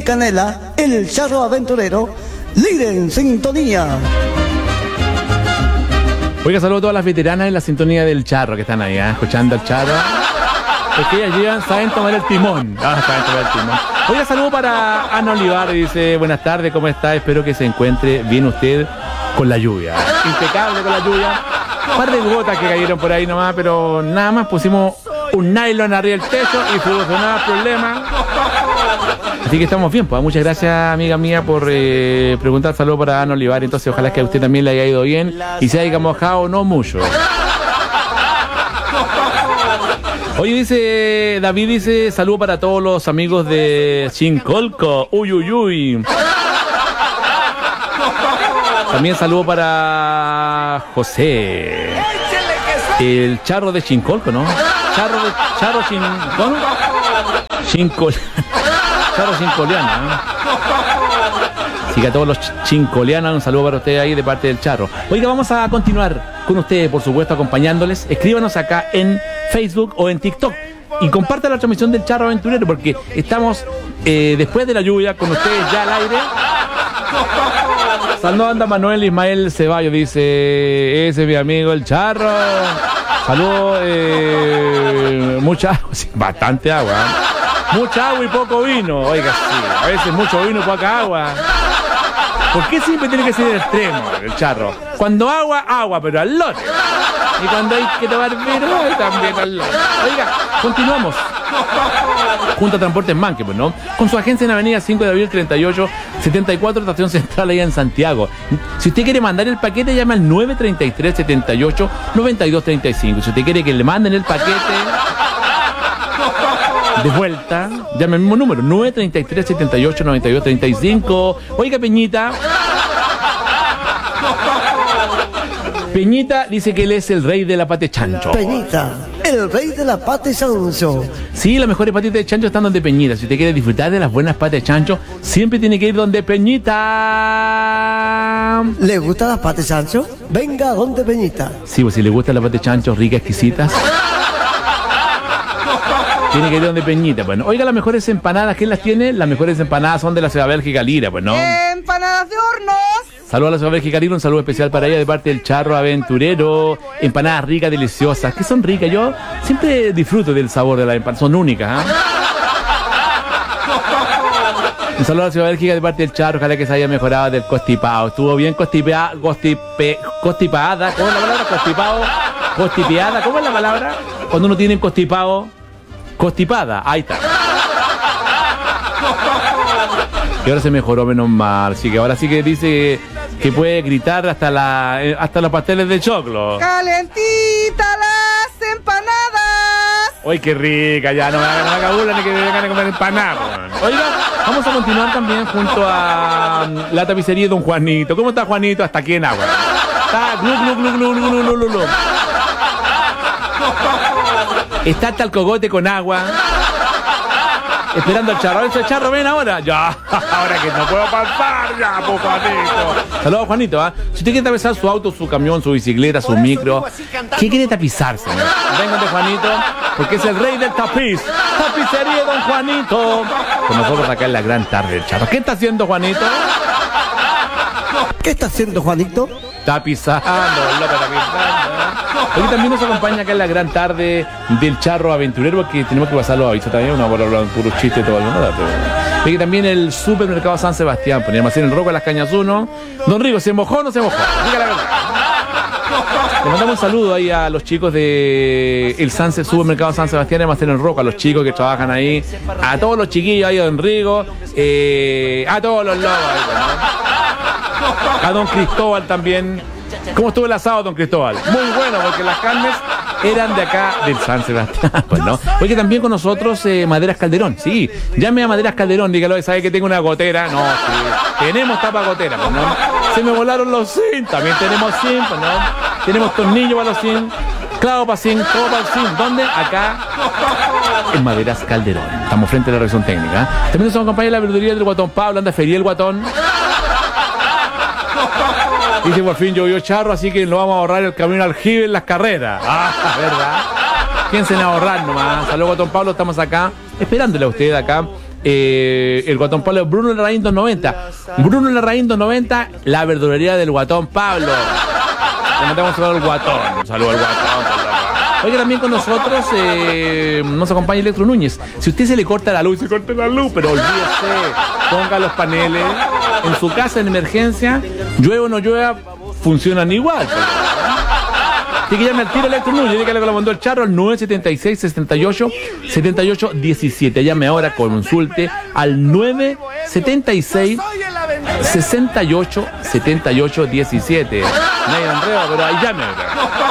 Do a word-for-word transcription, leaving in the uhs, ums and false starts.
Canela, el charro aventurero, líder en sintonía. Oiga, saludo a todas las veteranas en la sintonía del charro que están ahí, ¿eh? Escuchando al charro. Es que ellas llegan, saben tomar el timón. Ah, saben tomar el timón. Oiga, saludo para Ana Olivar, dice, buenas tardes, ¿cómo está? Espero que se encuentre bien usted con la lluvia. Impecable con la lluvia. Un par de gotas que cayeron por ahí nomás, pero nada más pusimos un nylon arriba del techo y solucionaba el problema. Así que estamos bien, pues. Muchas gracias, amiga mía, por eh, preguntar. Saludo para Ana Olivar. Entonces, ojalá que a usted también le haya ido bien y se haya mojado no mucho. Oye, dice David, dice, saludo para todos los amigos de Chincolco. Uy, uy, uy. También saludo para José, el charro de Chincolco, ¿no? Charro de charro chin, ¿cómo? Chincol, charro chincoliano, ¿no? Así que a todos los chincolianos, un saludo para ustedes ahí de parte del charro. Oiga, vamos a continuar con ustedes, por supuesto, acompañándoles. Escríbanos acá en Facebook o en TikTok y compartan la transmisión del charro aventurero, porque estamos eh, después de la lluvia con ustedes ya al aire. Saludos, anda Manuel Ismael Ceballos, dice, ese es mi amigo el charro. Saludos, eh, mucha agua, sí, bastante agua, ¿eh? Mucha agua y poco vino. Oiga, sí, a veces mucho vino y poca agua. ¿Por qué siempre tiene que ser el extremo el charro? Cuando agua, agua, pero al lote. Y cuando hay que tomar vino, también al lote. Oiga, continuamos. Junta Transportes Manque, pues, ¿no? Con su agencia en Avenida cinco de abril treinta y ocho setenta y cuatro, estación central allá en Santiago. Si usted quiere mandar el paquete, llama al nueve treinta y tres, setenta y ocho, noventa y dos treinta y cinco. Si usted quiere que le manden el paquete de vuelta, llame al mismo número, nueve treinta y tres, setenta y ocho, noventa y dos treinta y cinco. Oiga, Peñita. Peñita dice que él es el rey de la pate chancho. Peñita, el rey de la pate chancho. Sí, las mejores patitas de chancho están donde Peñita. Si usted quiere disfrutar de las buenas patas de chancho, siempre tiene que ir donde Peñita. ¿Le gusta la pate chancho? Venga a donde Peñita. Sí, pues si le gustan las patas de chancho ricas, exquisitas, tiene que ir donde Peñita. Bueno, oiga, las mejores empanadas, ¿quién las tiene? Las mejores empanadas son de la ciudad Bélgica Lira, pues, ¿no? Empanadas de hornos. Saludos a la ciudad Bélgica Lira, un saludo especial para ella de parte del charro aventurero. Empanadas ricas, deliciosas, que son ricas. Yo siempre disfruto del sabor de las empanadas, son únicas, ¿eh? Un saludo a la ciudad Bélgica de parte del charro, ojalá que se haya mejorado del constipado. Estuvo bien constipado, constipe, constipada, ¿cómo es la palabra? Constipado, constipeada, ¿cómo es la palabra? Cuando uno tiene constipado, constipada, ahí está. Que ahora se mejoró menos mal, así que ahora sí que dice que puede gritar hasta la hasta los pasteles de choclo. Calentita las empanadas. ¡Ay, qué rica! Ya no me hagan la burla ni que me vengan a comer empanadas. Oiga, vamos a continuar también junto a la tapicería de Don Juanito. ¿Cómo está Juanito? Hasta aquí en agua. Está glu glu glu glu glu glu glu glu. Está hasta el cogote con agua. Esperando al charro. ¿Ese charro ven ahora? Ya, ahora que no puedo pasar, ya, pues, Juanito. Saludos, Juanito, ¿eh? Si usted quiere tapizar su auto, su camión, su bicicleta, su micro, ¿qué quiere tapizar, señor? Vengan de Juanito, porque es el rey del tapiz. Tapicería Don Juanito. Con nosotros acá en la gran tarde del charro. ¿Qué está haciendo, Juanito? ¿Qué está haciendo Juanito? Tapizando, loco, tapizando. Hoy también nos acompaña acá en la gran tarde del charro aventurero, porque tenemos que pasar los avisos también, no para hablar puro chiste y todo el mundo. Y también el supermercado San Sebastián, por el almacén El Roco de las Cañas uno. Don Rigo, ¿se mojó o no se mojó? Diga la verdad. Le mandamos un saludo ahí a los chicos de el San, supermercado San Sebastián, almacén El Roco, a los chicos que trabajan ahí, a todos los chiquillos ahí, a Don Rigo, eh, a todos los lobos ahí, ¿no? A Don Cristóbal también. ¿Cómo estuvo el asado, Don Cristóbal? Muy bueno, porque las carnes eran de acá del San Sebastián, pues, ¿no? Oye, también con nosotros eh, Maderas Calderón, sí. Llame a Maderas Calderón, dígalo, sabe que tengo una gotera. No, sí. Tenemos tapa gotera, pues, ¿no? Se me volaron los zinc, también tenemos zinc, pues, ¿no? Tenemos tornillo para los zinc, clavo para zinc, todo para el zinc. ¿Dónde? Acá en Maderas Calderón. Estamos frente a la revisión técnica. También nos acompaña la verduría del Guatón Pablo, anda feria el Guatón. Dice, por fin llovió charro, así que nos vamos a ahorrar el camino al Jibe en las carreras. Ah, ¿verdad? Piensen ahorrar nomás. Saludos, Guatón Pablo, estamos acá esperándole a usted acá Eh, el Guatón Pablo, Bruno Larraín dos noventa. Bruno Larraín dos noventa, la verdulería del Guatón Pablo. Le mandamos un saludo al Guatón. Un saludo al Guatón. Oiga, también con nosotros eh, nos acompaña Electro Núñez. Si usted se le corta la luz, se corta la luz, pero olvídese, ponga los paneles en su casa en emergencia, llueve o no llueva, funcionan igual. Así que llame al tiro Electro Núñez, dígale que lo mandó el Charro al nueve siete seis, setenta y ocho, setenta y ocho, diecisiete. Llame ahora, consulte al nueve siete seis, sesenta y ocho, setenta y ocho, diecisiete. No hay Andrea, pero ahí llame.